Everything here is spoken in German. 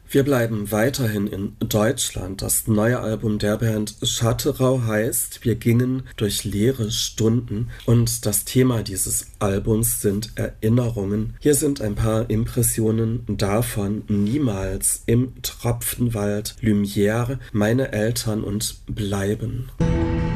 Wir bleiben weiterhin in Deutschland. Das neue Album der Band Schatterau heißt Wir gingen durch leere Stunden und das Thema dieses Albums sind Erinnerungen. Hier sind ein paar Impressionen davon: Niemals, Im Tropfenwald, Lumière, Meine Eltern und Bleiben.